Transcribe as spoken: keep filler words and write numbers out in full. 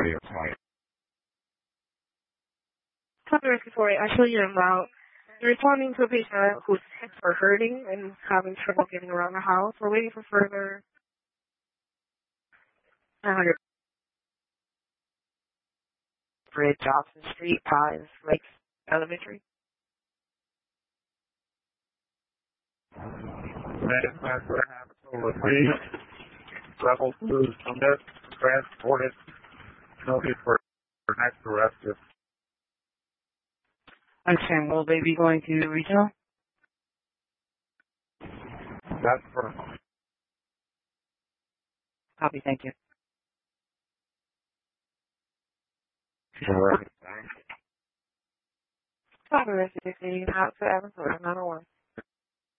cardio flight. Copy Rescue four eight, actually you're en route. You're responding to a patient whose hips are hurting and having trouble getting around the house. We're waiting for further nine hundred Bridge, Johnson Street, Pies, Lakes Elementary. Medic transfer happens over three. Level two submit, transported, noted for next arrested. Understand. Will they be going to regional? That's for Copy, thank you. All right. Copy, Rescue sixteen, out to Evans, nine oh one.